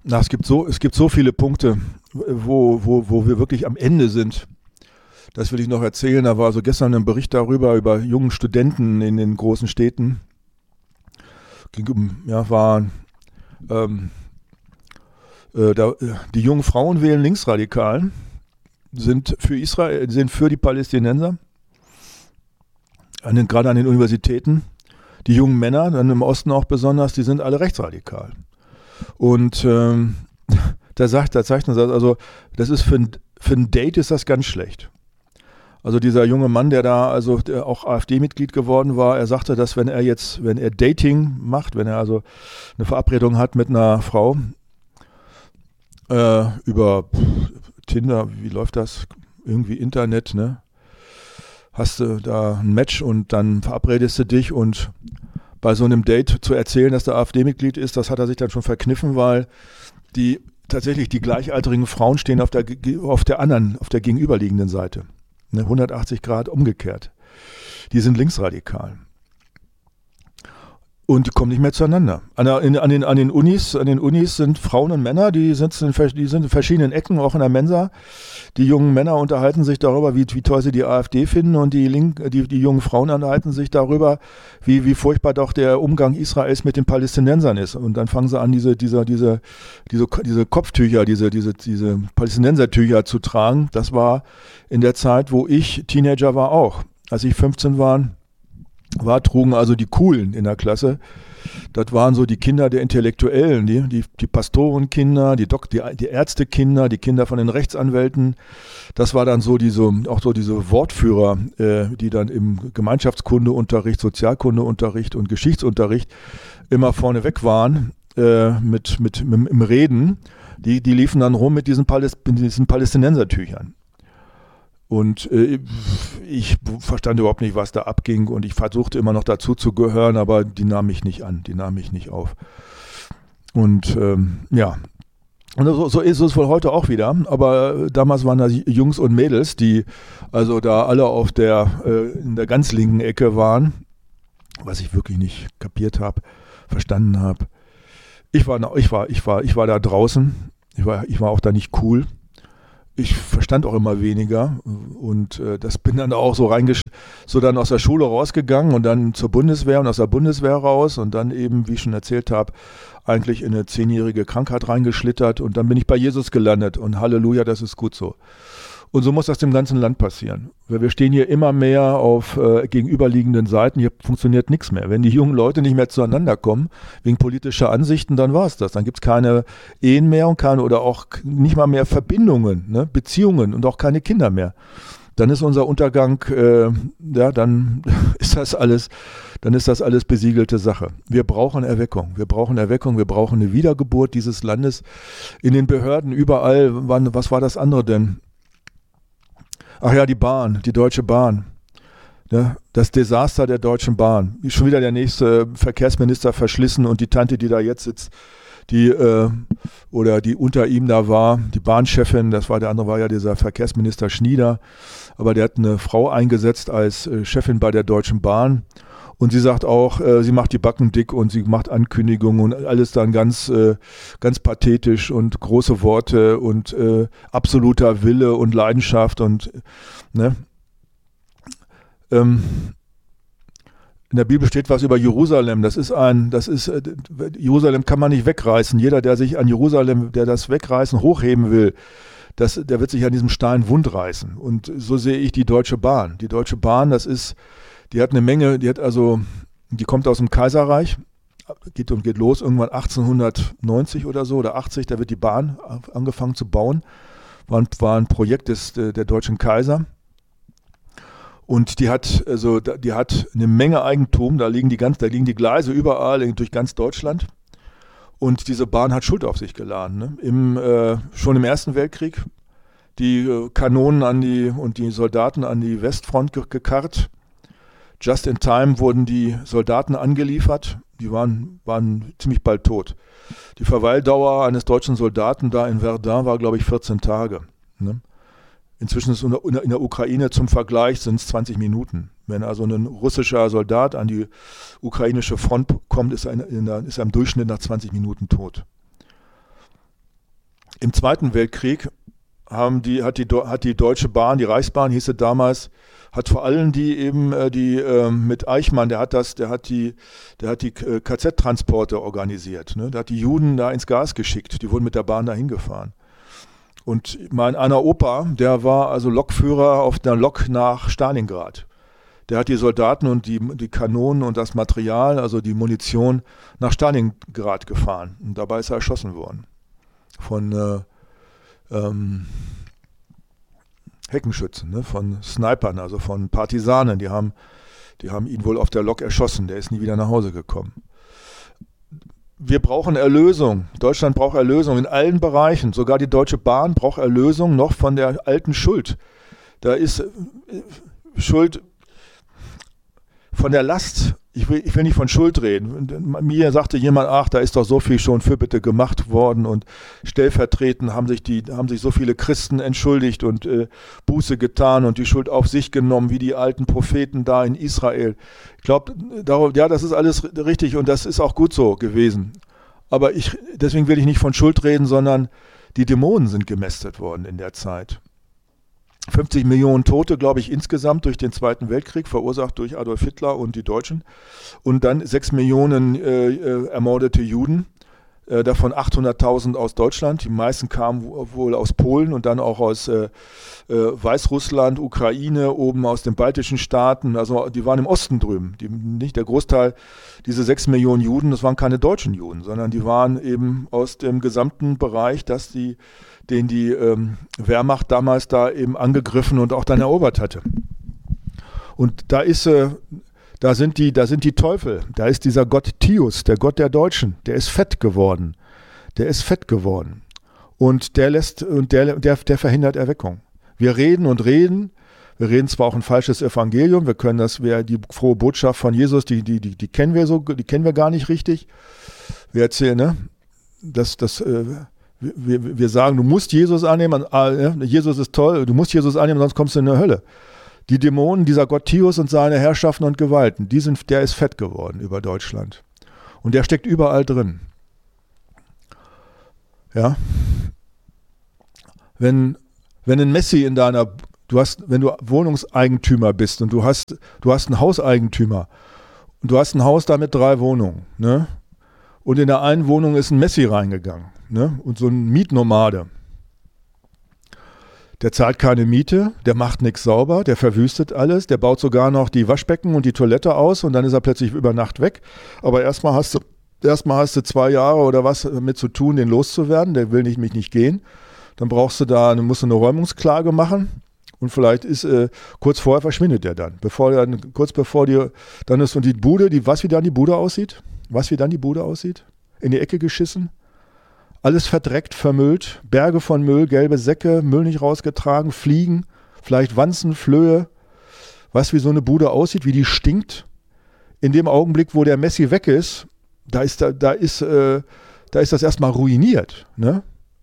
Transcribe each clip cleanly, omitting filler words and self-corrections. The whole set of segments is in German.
Es gibt so viele Punkte, wo wir wirklich am Ende sind. Das will ich noch erzählen. Da war so gestern ein Bericht darüber, über jungen Studenten in den großen Städten. Die jungen Frauen wählen Linksradikal, sind für Israel, sind für die Palästinenser, gerade an den Universitäten. Die jungen Männer, dann im Osten auch besonders, die sind alle rechtsradikal. Und da zeichnet er, also das ist für ein Date ist das ganz schlecht. Also dieser junge Mann, der auch AfD-Mitglied geworden war, er sagte, dass wenn er Dating macht, wenn er also eine Verabredung hat mit einer Frau über Tinder, wie läuft das? Irgendwie Internet, ne? Hast du da ein Match und dann verabredest du dich, und bei so einem Date zu erzählen, dass der AfD-Mitglied ist, das hat er sich dann schon verkniffen, weil tatsächlich die gleichaltrigen Frauen stehen auf der gegenüberliegenden Seite. Ne, 180 Grad umgekehrt. Die sind linksradikal. Und die kommen nicht mehr zueinander. An den Unis sind Frauen und Männer, die sind in verschiedenen Ecken, auch in der Mensa. Die jungen Männer unterhalten sich darüber, wie toll sie die AfD finden, und die jungen Frauen unterhalten sich darüber, wie furchtbar doch der Umgang Israels mit den Palästinensern ist. Und dann fangen sie an, diese Kopftücher, diese Palästinensertücher zu tragen. Das war in der Zeit, wo ich Teenager war, auch. Als ich 15 war, trugen also die Coolen in der Klasse. Das waren so die Kinder der Intellektuellen, die Pastorenkinder, die Ärztekinder, die Kinder von den Rechtsanwälten. Das war dann auch so diese Wortführer, die dann im Gemeinschaftskundeunterricht, Sozialkundeunterricht und Geschichtsunterricht immer vorneweg waren im Reden. Die liefen dann rum mit diesen Palästinensertüchern. Und ich verstand überhaupt nicht, was da abging, und ich versuchte immer noch dazu zu gehören, aber die nahm mich nicht an, die nahm mich nicht auf. Und ja, und so ist es wohl heute auch wieder, aber damals waren da Jungs und Mädels, die also da alle in der ganz linken Ecke waren, was ich wirklich nicht kapiert habe, verstanden habe. Ich war da draußen, ich war auch da nicht cool. Ich verstand auch immer weniger, und das bin dann auch so dann aus der Schule rausgegangen und dann zur Bundeswehr und aus der Bundeswehr raus und dann eben, wie ich schon erzählt habe, eigentlich in eine 10-jährige Krankheit reingeschlittert, und dann bin ich bei Jesus gelandet, und Halleluja, das ist gut so. Und so muss das dem ganzen Land passieren. Weil wir stehen hier immer mehr auf gegenüberliegenden Seiten, hier funktioniert nichts mehr. Wenn die jungen Leute nicht mehr zueinander kommen, wegen politischer Ansichten, dann war es das. Dann gibt es keine Ehen mehr und oder auch nicht mal mehr Verbindungen, ne? Beziehungen und auch keine Kinder mehr. Dann ist unser Untergang, dann ist das alles besiegelte Sache. Wir brauchen Erweckung, wir brauchen eine Wiedergeburt dieses Landes. In den Behörden überall, was war das andere denn? Ach ja, die Deutsche Bahn. Ja, das Desaster der Deutschen Bahn. Schon wieder der nächste Verkehrsminister verschlissen, und die Tante, die da jetzt sitzt, die unter ihm da war, die Bahnchefin, der andere war ja dieser Verkehrsminister Schnieder, aber der hat eine Frau eingesetzt als Chefin bei der Deutschen Bahn. Und sie sagt auch, sie macht die Backen dick und sie macht Ankündigungen und alles dann ganz pathetisch und große Worte und absoluter Wille und Leidenschaft und ne. In der Bibel steht was über Jerusalem. Jerusalem kann man nicht wegreißen. Jeder, der sich an Jerusalem, der das wegreißen, hochheben will, der wird sich an diesem Stein wundreißen. Und so sehe ich die Deutsche Bahn. Die Deutsche Bahn, die hat eine Menge, die kommt aus dem Kaiserreich, geht los, irgendwann 1890 oder so, oder 80, da wird die Bahn angefangen zu bauen. War ein Projekt der deutschen Kaiser. Und die hat eine Menge Eigentum, da liegen die Gleise überall durch ganz Deutschland. Und diese Bahn hat Schuld auf sich geladen. Ne? Schon im Ersten Weltkrieg die Kanonen und die Soldaten an die Westfront gekarrt. Just in time wurden die Soldaten angeliefert, die waren ziemlich bald tot. Die Verweildauer eines deutschen Soldaten da in Verdun war, glaube ich, 14 Tage. Ne? Inzwischen ist in der Ukraine zum Vergleich sind es 20 Minuten. Wenn also ein russischer Soldat an die ukrainische Front kommt, ist er im Durchschnitt nach 20 Minuten tot. Im Zweiten Weltkrieg hat die Deutsche Bahn, die Reichsbahn hieß sie damals, hat vor allem die mit Eichmann, der hat die KZ-Transporte organisiert. Ne? Der hat die Juden da ins Gas geschickt. Die wurden mit der Bahn dahin gefahren. Und einer Opa, der war also Lokführer auf der Lok nach Stalingrad. Der hat die Soldaten und die Kanonen und das Material, also die Munition, nach Stalingrad gefahren. Und dabei ist er erschossen worden. Von Heckenschützen, ne? Von Snipern, also von Partisanen. Die haben ihn wohl auf der Lok erschossen. Der ist nie wieder nach Hause gekommen. Wir brauchen Erlösung. Deutschland braucht Erlösung in allen Bereichen. Sogar die Deutsche Bahn braucht Erlösung noch von der alten Schuld. Da ist Schuld von der Last. Ich will nicht von Schuld reden. Mir sagte jemand, ach, da ist doch so viel schon Fürbitte gemacht worden und stellvertretend haben sich so viele Christen entschuldigt und Buße getan und die Schuld auf sich genommen, wie die alten Propheten da in Israel. Ich glaube, ja, das ist alles richtig und das ist auch gut so gewesen. Aber deswegen will ich nicht von Schuld reden, sondern die Dämonen sind gemästet worden in der Zeit. 50 Millionen Tote, glaube ich, insgesamt durch den Zweiten Weltkrieg, verursacht durch Adolf Hitler und die Deutschen. Und dann 6 Millionen ermordete Juden, davon 800.000 aus Deutschland. Die meisten kamen wohl aus Polen und dann auch aus Weißrussland, Ukraine, oben aus den baltischen Staaten. Also die waren im Osten drüben. Nicht der Großteil, diese 6 Millionen Juden, das waren keine deutschen Juden, sondern die waren eben aus dem gesamten Bereich, den die Wehrmacht damals da eben angegriffen und auch dann erobert hatte. Und da sind die Teufel, da ist dieser Gott Tius, der Gott der Deutschen, der ist fett geworden. Und der verhindert Erweckung. Wir reden zwar auch ein falsches Evangelium, die frohe Botschaft von Jesus, die kennen wir gar nicht richtig. Wir erzählen, ne? Wir sagen, du musst Jesus annehmen, Jesus ist toll, du musst Jesus annehmen, sonst kommst du in die Hölle. Die Dämonen, dieser Gott Tius und seine Herrschaften und Gewalten, der ist fett geworden über Deutschland. Und der steckt überall drin. Ja. Wenn ein Messi wenn du Wohnungseigentümer bist und du hast einen Hauseigentümer und du hast ein Haus da mit 3 Wohnungen, ne? Und in der einen Wohnung ist ein Messi reingegangen, ne? Und so ein Mietnomade. Der zahlt keine Miete, der macht nichts sauber, der verwüstet alles, der baut sogar noch die Waschbecken und die Toilette aus und dann ist er plötzlich über Nacht weg. Aber erstmal hast du 2 Jahre oder was damit zu tun, den loszuwerden, der will mich nicht gehen. Dann musst du eine Räumungsklage machen und vielleicht kurz vorher verschwindet der dann. Dann ist und die Bude, wie dann die Bude aussieht, in die Ecke geschissen. Alles verdreckt, vermüllt, Berge von Müll, gelbe Säcke, Müll nicht rausgetragen, Fliegen, vielleicht Wanzen, Flöhe. Weißt du, wie so eine Bude aussieht, wie die stinkt? In dem Augenblick, wo der Messi weg ist, da ist das erstmal ruiniert, ne?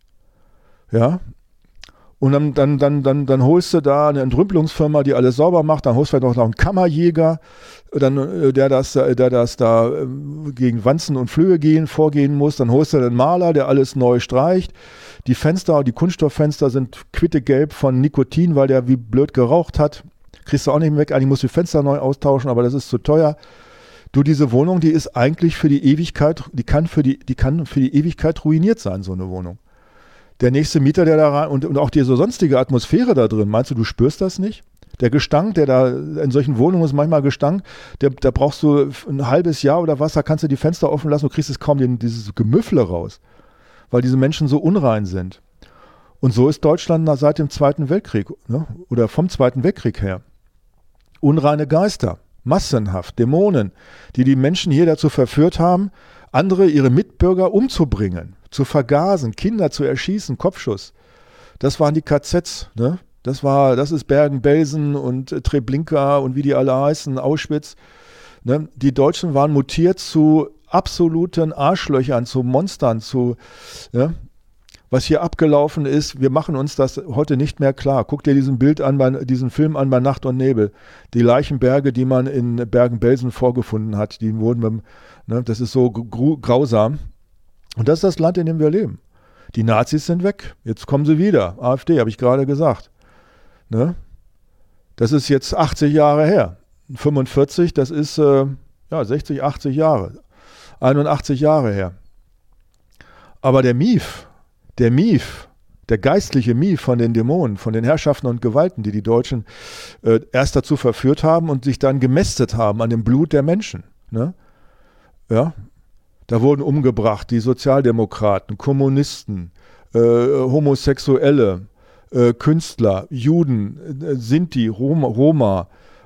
Ja. Und dann holst du da eine Entrümpelungsfirma, die alles sauber macht, dann holst du vielleicht noch einen Kammerjäger, der das da gegen Wanzen und Flöhe vorgehen muss, dann holst du einen Maler, der alles neu streicht. Die Kunststofffenster sind quittegelb von Nikotin, weil der wie blöd geraucht hat. Kriegst du auch nicht mehr weg, eigentlich musst du die Fenster neu austauschen, aber das ist zu teuer. Du, diese Wohnung, die ist eigentlich für die Ewigkeit, die kann für die Ewigkeit ruiniert sein, so eine Wohnung. Der nächste Mieter, der da rein und auch diese sonstige Atmosphäre da drin, meinst du spürst das nicht? Der Gestank, der da in solchen Wohnungen ist manchmal Gestank, da brauchst du ein halbes Jahr oder was, da kannst du die Fenster offen lassen, du kriegst es kaum dieses Gemüffle raus, weil diese Menschen so unrein sind. Und so ist Deutschland seit dem Zweiten Weltkrieg, ne? Oder vom Zweiten Weltkrieg her. Unreine Geister, massenhaft, Dämonen, die Menschen hier dazu verführt haben, ihre Mitbürger umzubringen, zu vergasen, Kinder zu erschießen, Kopfschuss. Das waren die KZs, ne? Das ist Bergen-Belsen und Treblinka und wie die alle heißen, Auschwitz. Ne? Die Deutschen waren mutiert zu absoluten Arschlöchern, zu Monstern, ne? Was hier abgelaufen ist, wir machen uns das heute nicht mehr klar. Guck dir diesen Film an bei Nacht und Nebel. Die Leichenberge, die man in Bergen-Belsen vorgefunden hat, das ist so grausam. Und das ist das Land, in dem wir leben. Die Nazis sind weg, jetzt kommen sie wieder. AfD, habe ich gerade gesagt. Ne? Das ist jetzt 80 Jahre her. 45, das ist 60, 80 Jahre. 81 Jahre her. Aber der Mief, der geistliche Mief von den Dämonen, von den Herrschaften und Gewalten, die Deutschen erst dazu verführt haben und sich dann gemästet haben an dem Blut der Menschen. Ne? Ja, da wurden umgebracht die Sozialdemokraten, Kommunisten, Homosexuelle, Künstler, Juden, Sinti, Roma,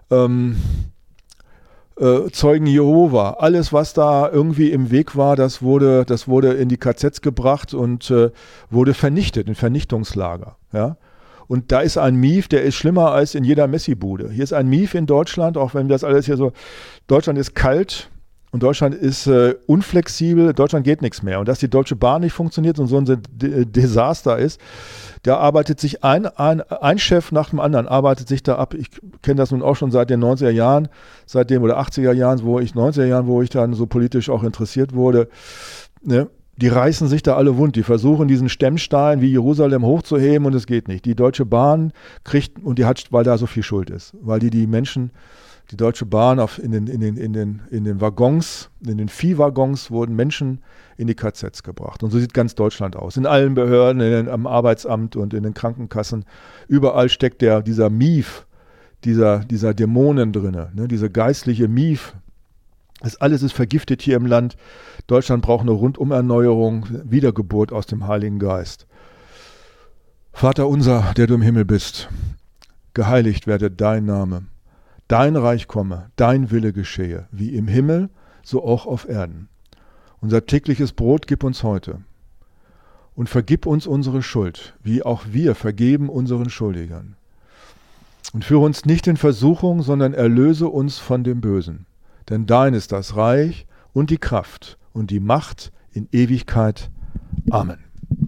Zeugen Jehova, alles was da irgendwie im Weg war, das wurde in die KZs gebracht und wurde vernichtet in Vernichtungslager. Ja? Und da ist ein Mief, der ist schlimmer als in jeder Messi-Bude. Hier ist ein Mief in Deutschland, auch wenn das alles hier so, Deutschland ist kalt und Deutschland ist unflexibel, Deutschland geht nichts mehr. Und dass die Deutsche Bahn nicht funktioniert und so ein Desaster ist, da arbeitet sich ein Chef nach dem anderen, arbeitet sich da ab. Ich kenne das nun auch schon seit den 90er Jahren, oder 80er Jahren, 90er Jahren, wo ich dann so politisch auch interessiert wurde. Ne? Die reißen sich da alle wund. Die versuchen, diesen Stemmstein wie Jerusalem hochzuheben und es geht nicht. Die Deutsche Bahn kriegt, und die hat, weil da so viel Schuld ist, weil die Menschen, die Deutsche Bahn in den Waggons, in den Viehwaggons wurden Menschen in die KZs gebracht. Und so sieht ganz Deutschland aus. In allen Behörden, am Arbeitsamt und in den Krankenkassen. Überall steckt dieser Mief, dieser Dämonen drin, ne? Diese geistliche Mief. Das alles ist vergiftet hier im Land. Deutschland braucht eine Rundumerneuerung, Wiedergeburt aus dem Heiligen Geist. Vater unser, der du im Himmel bist, geheiligt werde dein Name. Dein Reich komme, dein Wille geschehe, wie im Himmel, so auch auf Erden. Unser tägliches Brot gib uns heute. Und vergib uns unsere Schuld, wie auch wir vergeben unseren Schuldigern. Und führe uns nicht in Versuchung, sondern erlöse uns von dem Bösen. Denn dein ist das Reich und die Kraft und die Macht in Ewigkeit. Amen.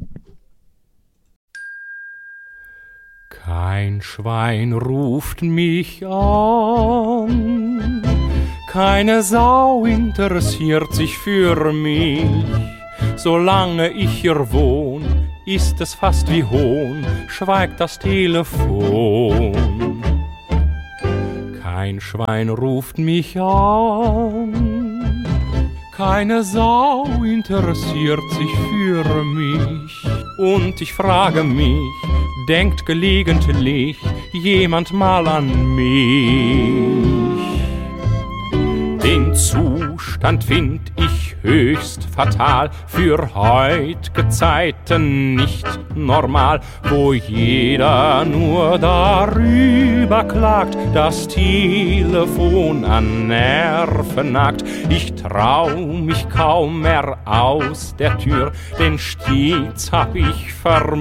Kein Schwein ruft mich an, keine Sau interessiert sich für mich. Solange ich hier wohn, ist es fast wie Hohn, schweigt das Telefon. Kein Schwein ruft mich an, keine Sau interessiert sich für mich. Und ich frage mich, denkt gelegentlich jemand mal an mich? Den Zustand find ich höchst fatal, für heut'ge Zeiten nicht normal, wo jeder nur darüber klagt, das Telefon an Nerven nagt. Ich trau mich kaum mehr aus der Tür, denn stets hab ich vermisst